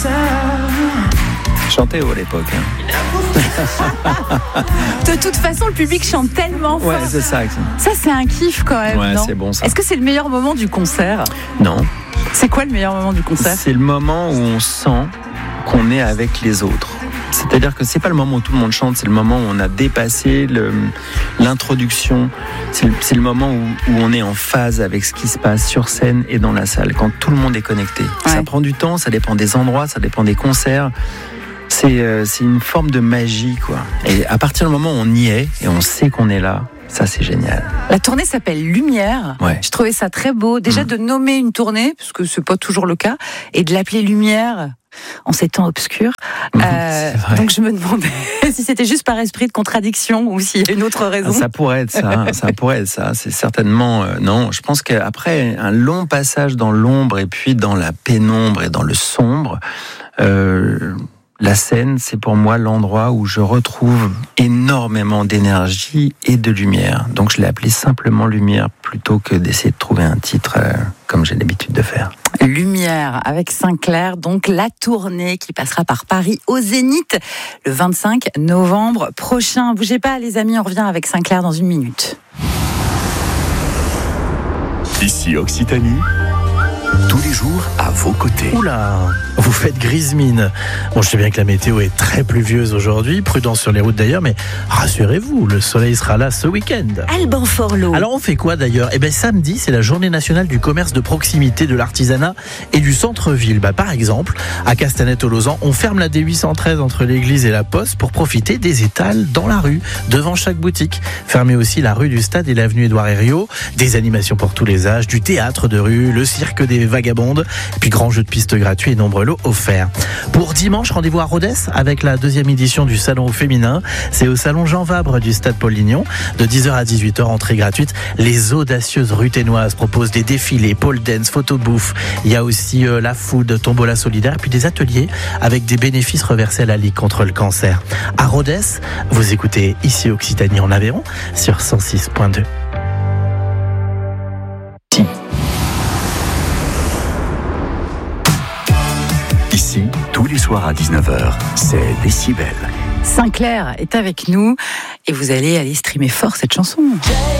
Chantais haut à l'époque. De toute façon, le public chante tellement fort. Ouais, c'est ça. Ça, c'est un kiff quand même. Ouais, non c'est bon ça. Est-ce que c'est le meilleur moment du concert ? Non. C'est quoi le meilleur moment du concert ? C'est le moment où on sent qu'on est avec les autres. C'est-à-dire que c'est pas le moment où tout le monde chante, c'est le moment où on a dépassé l'introduction. C'est le moment où on est en phase avec ce qui se passe sur scène et dans la salle, quand tout le monde est connecté. Ouais. Ça prend du temps, ça dépend des endroits, ça dépend des concerts. C'est une forme de magie, quoi. Et à partir du moment où on y est et on sait qu'on est là, ça c'est génial. La tournée s'appelle Lumière. Ouais. Je trouvais ça très beau. Déjà de nommer une tournée, parce que c'est pas toujours le cas, et de l'appeler Lumière en ces temps obscurs. Donc je me demandais si c'était juste par esprit de contradiction ou s'il y a une autre raison. Ça pourrait être ça. Ça pourrait être ça. C'est certainement non. Je pense qu'après un long passage dans l'ombre et puis dans la pénombre et dans le sombre. La scène, c'est pour moi l'endroit où je retrouve énormément d'énergie et de lumière. Donc je l'ai appelé simplement Lumière plutôt que d'essayer de trouver un titre comme j'ai l'habitude de faire. Lumière avec Sinclair, donc la tournée qui passera par Paris au Zénith le 25 novembre prochain. Bougez pas les amis, on revient avec Sinclair dans une minute. Ici Occitanie. Tous les jours à vos côtés. Oula, vous faites grise mine. Bon, je sais bien que la météo est très pluvieuse aujourd'hui, prudence sur les routes d'ailleurs, mais rassurez-vous, le soleil sera là ce week-end. Alban Forlot. Alors on fait quoi d'ailleurs ? Eh bien samedi, c'est la journée nationale du commerce de proximité, de l'artisanat et du centre-ville. Par exemple, à Castanet-au-Lauzan, on ferme la D813 entre l'église et la poste pour profiter des étals dans la rue, devant chaque boutique. Fermez aussi la rue du Stade et l'avenue Édouard Herriot, des animations pour tous les âges, du théâtre de rue, le cirque des vagabondes, puis grand jeu de piste gratuit et nombreux lots offerts. Pour dimanche, rendez-vous à Rodez avec la 2e édition du salon au féminin. C'est au salon Jean Vabre du stade Paul-Lignon. De 10h à 18h, entrée gratuite. Les audacieuses ruthénoises proposent des défilés, pole dance, photo bouffe. Il y a aussi la food, tombola solidaire, puis des ateliers avec des bénéfices reversés à la Ligue contre le cancer. À Rodez, vous écoutez Ici Occitanie en Aveyron sur 106.2. Ici, tous les soirs à 19h, c'est Décibel. Sinclair est avec nous et vous allez aller streamer fort cette chanson.